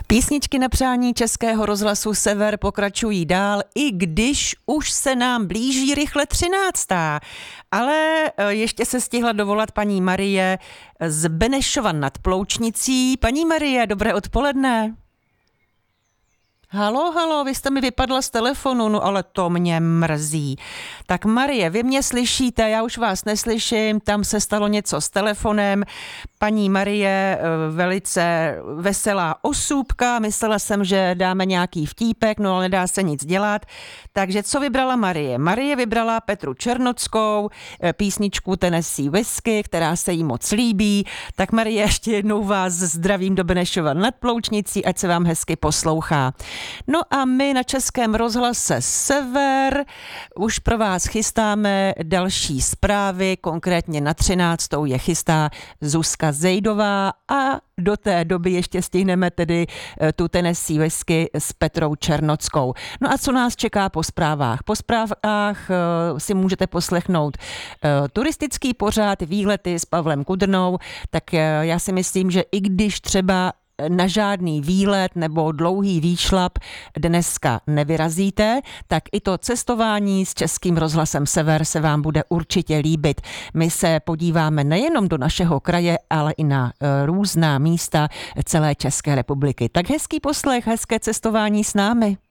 Písničky na přání Českého rozhlasu Sever pokračují dál, i když už se nám blíží rychle 13. Ale ještě se stihla dovolat paní Marie z Benešova nad Ploučnicí. Paní Marie, dobré odpoledne. Halo, vy jste mi vypadla z telefonu, no ale to mě mrzí. Tak Marie, vy mě slyšíte, já už vás neslyším, tam se stalo něco s telefonem. Paní Marie, velice veselá osůbka, myslela jsem, že dáme nějaký vtípek, no ale nedá se nic dělat. Takže co vybrala Marie? Marie vybrala Petru Černockou, písničku Tennessee Whiskey, která se jí moc líbí. Tak Marie, ještě jednou vás zdravím do Benešova nad Ploučnicí, ať se vám hezky poslouchá. No a my na Českém rozhlase Sever už pro vás chystáme další zprávy, konkrétně na 13. je chystá Zuzka Zejdová a do té doby ještě stihneme tedy tu Tennessee Whiskey s Petrou Černockou. No a co nás čeká po zprávách? Po zprávách si můžete poslechnout turistický pořad, výlety s Pavlem Kudrnou, tak já si myslím, že i když třeba na žádný výlet nebo dlouhý výšlap dneska nevyrazíte, tak i to cestování s Českým rozhlasem Sever se vám bude určitě líbit. My se podíváme nejenom do našeho kraje, ale i na různá místa celé České republiky. Tak hezký poslech, hezké cestování s námi.